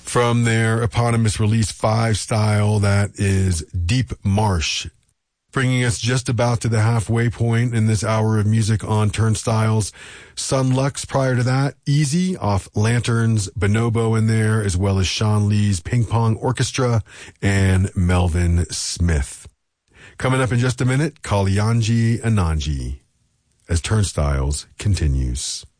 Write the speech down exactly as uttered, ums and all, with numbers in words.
From their eponymous release Five Style, that is Deep Marsh. Bringing us just about to the halfway point in this hour of music on Turnstiles. Sunlux prior to that, Easy off Lanterns, Bonobo in there, as well as Sean Lee's Ping Pong Orchestra and Melvin Smith. Coming up in just a minute, Kalyanji Ananji, as Turnstiles continues.